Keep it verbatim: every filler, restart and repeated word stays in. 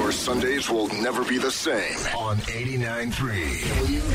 Your Sundays will never be the same on eighty-nine point three W